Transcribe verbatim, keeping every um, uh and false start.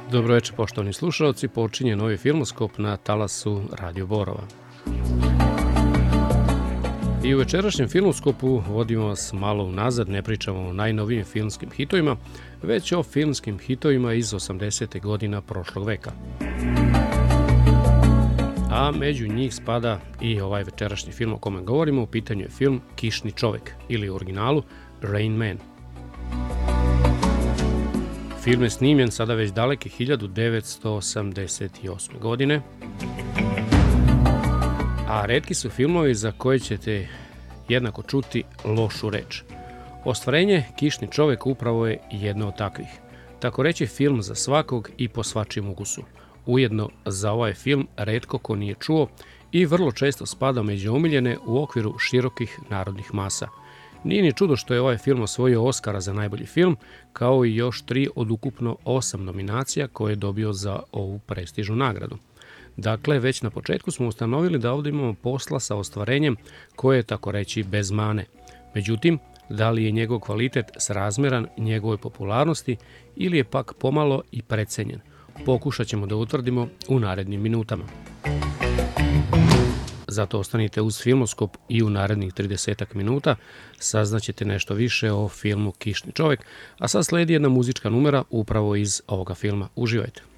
Dobro večer, poštovani slušalci, počinje novi Filmoskop na talasu Radio Borova. I u večerašnjem Filmoskopu vodimo vas malo unazad, ne pričamo o najnovijim filmskim hitovima, već o filmskim hitovima iz osamdesetih godina prošlog veka. A među njih spada i ovaj večerašnji film o kome govorimo, u pitanju je film Kišni čovek, ili u originalu Rain Man. Film je snimljen sada već daleke hiljadu devetsto osamdeset osme. godine, a retki su filmovi za koje ćete jednako čuti lošu reč. Ostvarenje Kišni čovek upravo je jedno od takvih. Tako reći film za svakog i po svačijem ukusu. Ujedno za ovaj film retko ko nije čuo i vrlo često spada među omiljene u okviru širokih narodnih masa. Nije ni čudo što je ovaj film osvojio Oskara za najbolji film, kao i još tri od ukupno osam nominacija koje je dobio za ovu prestižnu nagradu. Dakle, već na početku smo ustanovili da ovdje imamo posla sa ostvarenjem koje je tako reći bez mane. Međutim, da li je njegov kvalitet srazmjeran njegovoj popularnosti ili je pak pomalo i precenjen? Pokušat ćemo da utvrdimo u narednim minutama. Zato ostanite uz Filmoskop i u narednih tridesetak minuta saznaćete nešto više o filmu Kišni čovek, a sad slijedi jedna muzička numera upravo iz ovoga filma. Uživajte!